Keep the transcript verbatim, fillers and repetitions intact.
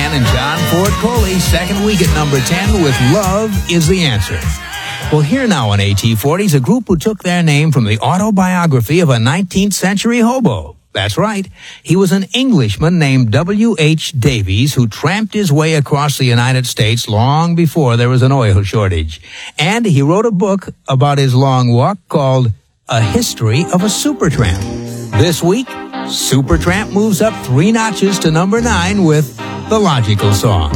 Stan and John Ford Coley, second week at number ten with Love Is the Answer. Well, here now on AT forties, a group who took their name from the autobiography of a nineteenth century hobo. That's right. He was an Englishman named W H Davies who tramped his way across the United States long before there was an oil shortage. And he wrote a book about his long walk called A History of a Supertramp. This week, Supertramp moves up three notches to number nine with The Logical Song.